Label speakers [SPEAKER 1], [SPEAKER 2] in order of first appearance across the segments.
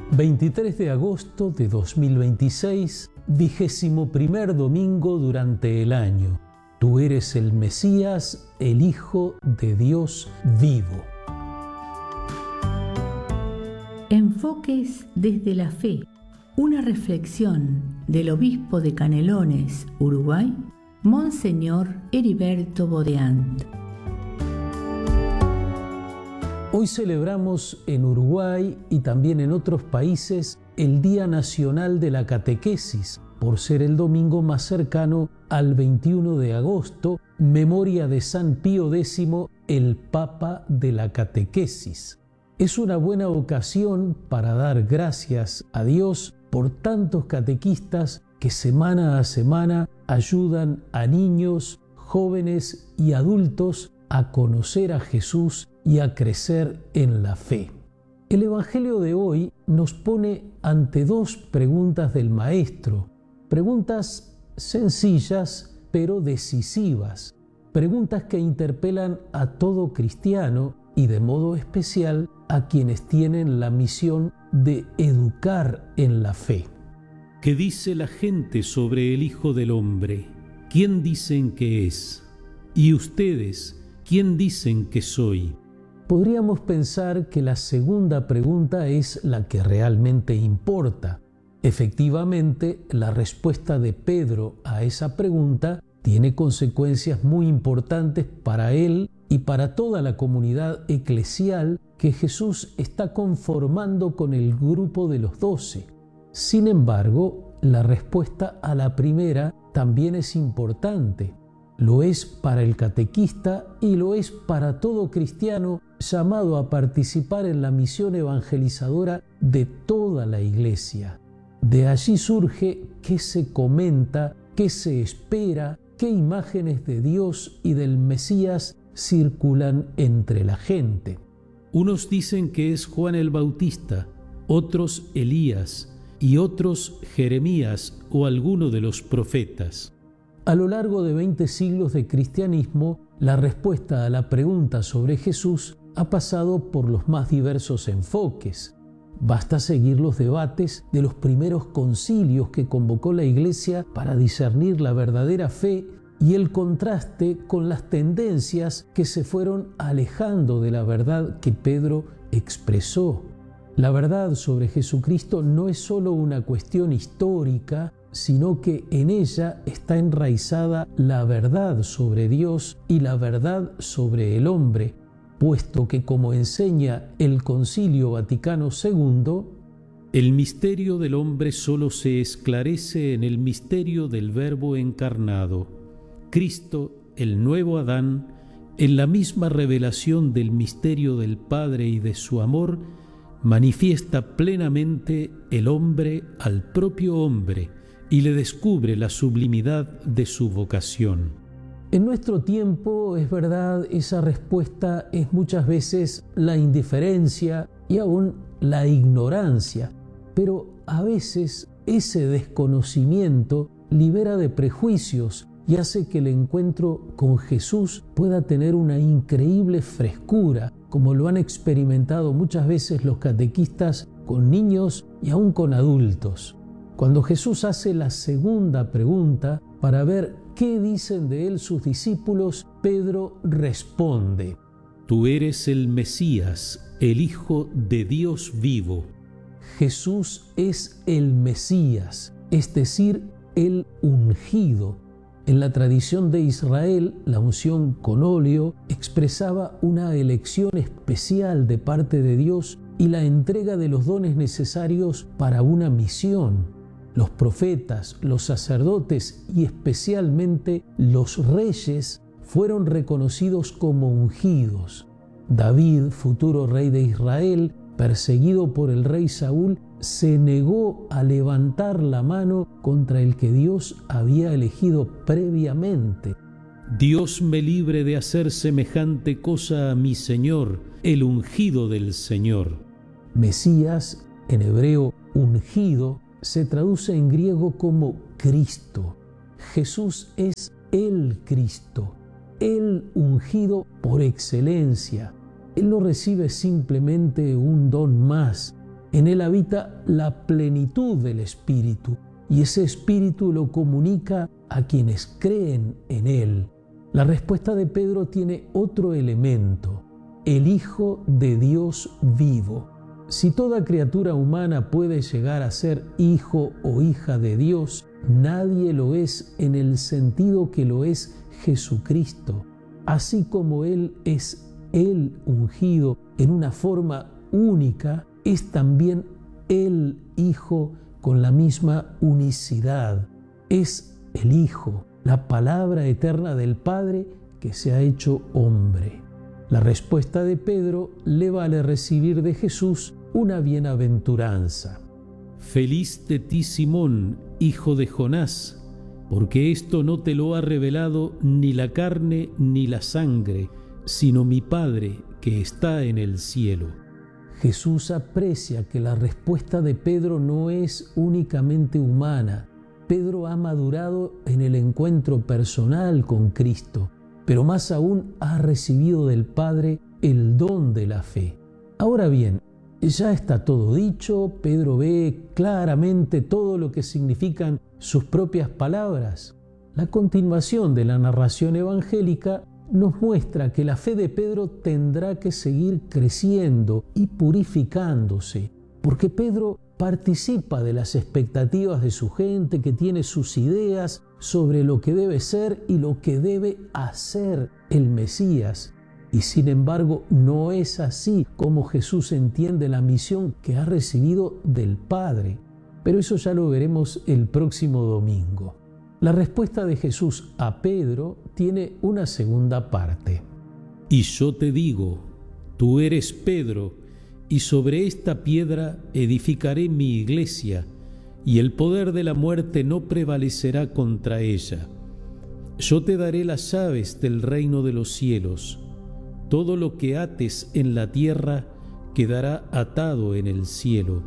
[SPEAKER 1] 23 de agosto de 2026, 21º domingo durante el año. Tú eres el Mesías, el Hijo de Dios vivo.
[SPEAKER 2] Enfoques desde la fe. Una reflexión del obispo de Canelones, Uruguay, Monseñor Heriberto Bodeant.
[SPEAKER 1] Hoy celebramos en Uruguay y también en otros países el Día Nacional de la Catequesis, por ser el domingo más cercano al 21 de agosto, memoria de San Pío X, el Papa de la Catequesis. Es una buena ocasión para dar gracias a Dios por tantos catequistas que semana a semana ayudan a niños, jóvenes y adultos a conocer a Jesús y a crecer en la fe. El Evangelio de hoy nos pone ante dos preguntas del Maestro, preguntas sencillas pero decisivas, preguntas que interpelan a todo cristiano y de modo especial a quienes tienen la misión de educar en la fe.
[SPEAKER 3] ¿Qué dice la gente sobre el Hijo del Hombre? ¿Quién dicen que es? ¿Y ustedes, quién dicen que soy?
[SPEAKER 1] Podríamos pensar que la segunda pregunta es la que realmente importa. Efectivamente, la respuesta de Pedro a esa pregunta tiene consecuencias muy importantes para él y para toda la comunidad eclesial que Jesús está conformando con el grupo de los 12. Sin embargo, la respuesta a la primera también es importante. Lo es para el catequista y lo es para todo cristiano llamado a participar en la misión evangelizadora de toda la Iglesia. De allí surge qué se comenta, qué se espera, qué imágenes de Dios y del Mesías circulan entre la gente.
[SPEAKER 3] Unos dicen que es Juan el Bautista, otros Elías y otros Jeremías o alguno de los profetas.
[SPEAKER 1] A lo largo de 20 siglos de cristianismo, la respuesta a la pregunta sobre Jesús ha pasado por los más diversos enfoques. Basta seguir los debates de los primeros concilios que convocó la Iglesia para discernir la verdadera fe y el contraste con las tendencias que se fueron alejando de la verdad que Pedro expresó. La verdad sobre Jesucristo no es solo una cuestión histórica, sino que en ella está enraizada la verdad sobre Dios y la verdad sobre el hombre, puesto que, como enseña el Concilio Vaticano II,
[SPEAKER 3] el misterio del hombre solo se esclarece en el misterio del Verbo encarnado. Cristo, el nuevo Adán, en la misma revelación del misterio del Padre y de su amor, manifiesta plenamente el hombre al propio hombre y le descubre la sublimidad de su vocación.
[SPEAKER 1] En nuestro tiempo, es verdad, esa respuesta es muchas veces la indiferencia y aún la ignorancia, pero a veces ese desconocimiento libera de prejuicios y hace que el encuentro con Jesús pueda tener una increíble frescura, como lo han experimentado muchas veces los catequistas con niños y aún con adultos. Cuando Jesús hace la segunda pregunta para ver qué dicen de él sus discípulos, Pedro responde:
[SPEAKER 3] Tú eres el Mesías, el Hijo de Dios vivo.
[SPEAKER 1] Jesús es el Mesías, es decir, el ungido. En la tradición de Israel, la unción con óleo expresaba una elección especial de parte de Dios y la entrega de los dones necesarios para una misión. Los profetas, los sacerdotes y especialmente los reyes fueron reconocidos como ungidos. David, futuro rey de Israel, perseguido por el rey Saúl, se negó a levantar la mano contra el que Dios había elegido previamente.
[SPEAKER 3] Dios me libre de hacer semejante cosa a mi Señor, el ungido del Señor.
[SPEAKER 1] Mesías, en hebreo ungido, se traduce en griego como Cristo. Jesús es el Cristo, el ungido por excelencia. Él no recibe simplemente un don más, En Él habita la plenitud del Espíritu, y ese Espíritu lo comunica a quienes creen en Él. La respuesta de Pedro tiene otro elemento: el Hijo de Dios vivo. Si toda criatura humana puede llegar a ser hijo o hija de Dios, nadie lo es en el sentido que lo es Jesucristo. Así como Él es el ungido en una forma única, es también el Hijo con la misma unicidad. Es el Hijo, la palabra eterna del Padre que se ha hecho hombre. La respuesta de Pedro le vale recibir de Jesús una bienaventuranza.
[SPEAKER 3] Feliz de ti, Simón, hijo de Jonás, porque esto no te lo ha revelado ni la carne ni la sangre, sino mi Padre que está en el cielo.
[SPEAKER 1] Jesús aprecia que la respuesta de Pedro no es únicamente humana. Pedro ha madurado en el encuentro personal con Cristo, pero más aún ha recibido del Padre el don de la fe. Ahora bien, ya está todo dicho. Pedro ve claramente todo lo que significan sus propias palabras. La continuación de la narración evangélica nos muestra que la fe de Pedro tendrá que seguir creciendo y purificándose, porque Pedro participa de las expectativas de su gente, que tiene sus ideas sobre lo que debe ser y lo que debe hacer el Mesías. Y sin embargo, no es así como Jesús entiende la misión que ha recibido del Padre. Pero eso ya lo veremos el próximo domingo. La respuesta de Jesús a Pedro tiene una segunda parte.
[SPEAKER 3] Y yo te digo, tú eres Pedro, y sobre esta piedra edificaré mi iglesia, y el poder de la muerte no prevalecerá contra ella. Yo te daré las llaves del reino de los cielos. Todo lo que ates en la tierra quedará atado en el cielo,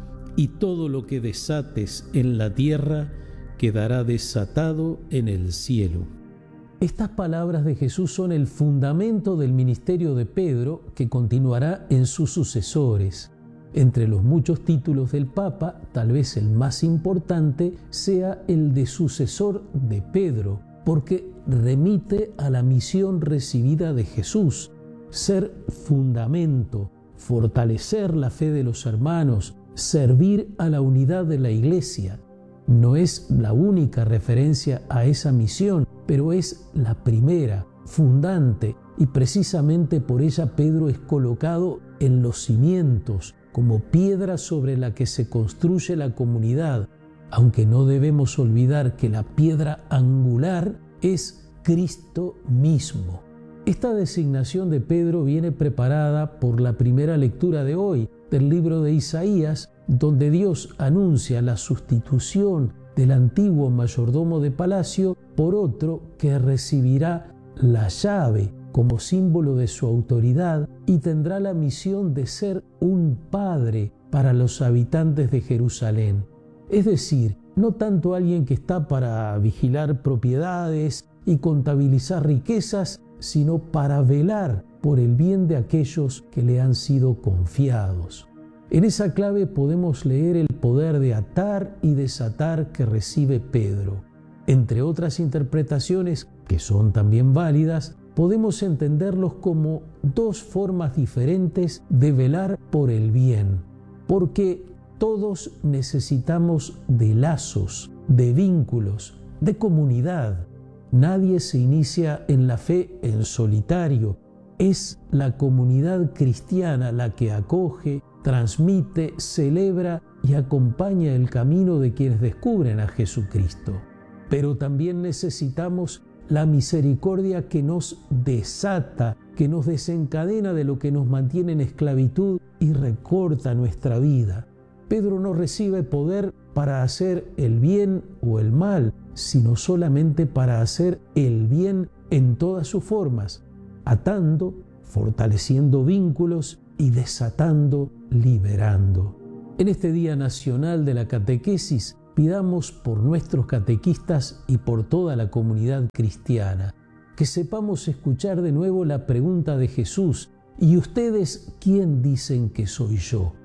[SPEAKER 3] y todo lo que desates en la tierra quedará desatado en el cielo.
[SPEAKER 1] Estas palabras de Jesús son el fundamento del ministerio de Pedro, que continuará en sus sucesores. Entre los muchos títulos del Papa, tal vez el más importante sea el de sucesor de Pedro, porque remite a la misión recibida de Jesús: ser fundamento, fortalecer la fe de los hermanos, servir a la unidad de la Iglesia. No es la única referencia a esa misión, pero es la primera, fundante, y precisamente por ella Pedro es colocado en los cimientos, como piedra sobre la que se construye la comunidad, aunque no debemos olvidar que la piedra angular es Cristo mismo. Esta designación de Pedro viene preparada por la primera lectura de hoy del libro de Isaías, donde Dios anuncia la sustitución del antiguo mayordomo de palacio por otro que recibirá la llave como símbolo de su autoridad y tendrá la misión de ser un padre para los habitantes de Jerusalén. Es decir, no tanto alguien que está para vigilar propiedades y contabilizar riquezas, sino para velar por el bien de aquellos que le han sido confiados. En esa clave podemos leer el poder de atar y desatar que recibe Pedro. Entre otras interpretaciones, que son también válidas, podemos entenderlos como dos formas diferentes de velar por el bien, porque todos necesitamos de lazos, de vínculos, de comunidad. Nadie se inicia en la fe en solitario. Es la comunidad cristiana la que acoge, transmite, celebra y acompaña el camino de quienes descubren a Jesucristo. Pero también necesitamos la misericordia que nos desata, que nos desencadena de lo que nos mantiene en esclavitud y recorta nuestra vida. Pedro no recibe poder para hacer el bien o el mal, sino solamente para hacer el bien en todas sus formas, atando, fortaleciendo vínculos y desatando, liberando. En este Día Nacional de la Catequesis, pidamos por nuestros catequistas y por toda la comunidad cristiana, que sepamos escuchar de nuevo la pregunta de Jesús: ¿y ustedes quién dicen que soy yo? Y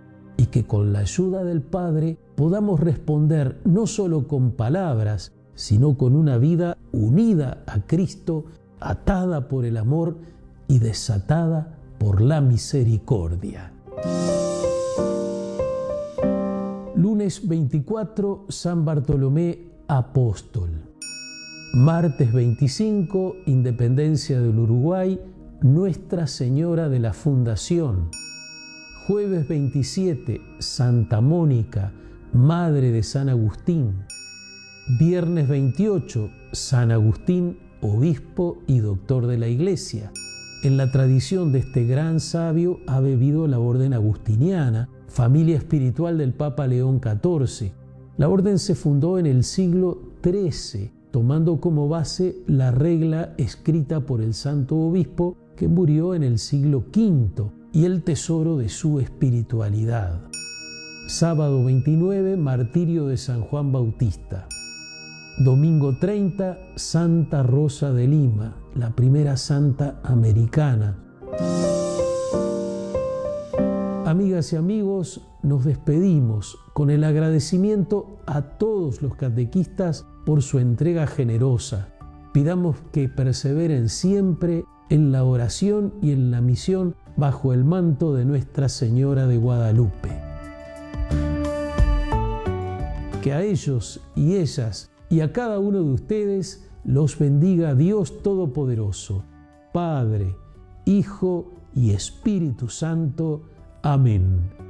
[SPEAKER 1] que con la ayuda del Padre podamos responder no solo con palabras, sino con una vida unida a Cristo, atada por el amor y desatada por la misericordia. Lunes 24, San Bartolomé Apóstol. Martes 25, Independencia del Uruguay, Nuestra Señora de la Fundación. Jueves 27, Santa Mónica, Madre de San Agustín. Viernes 28, San Agustín, obispo y doctor de la Iglesia. En la tradición de este gran sabio ha bebido la orden agustiniana, familia espiritual del Papa León XIV. La orden se fundó en el siglo XIII, tomando como base la regla escrita por el santo obispo que murió en el siglo V y el tesoro de su espiritualidad. Sábado 29, martirio de San Juan Bautista. Domingo 30, Santa Rosa de Lima, la primera santa americana. Amigas y amigos, nos despedimos con el agradecimiento a todos los catequistas por su entrega generosa. Pidamos que perseveren siempre en la oración y en la misión bajo el manto de Nuestra Señora de Guadalupe. Que a ellos y ellas y a cada uno de ustedes los bendiga Dios Todopoderoso, Padre, Hijo y Espíritu Santo. Amén.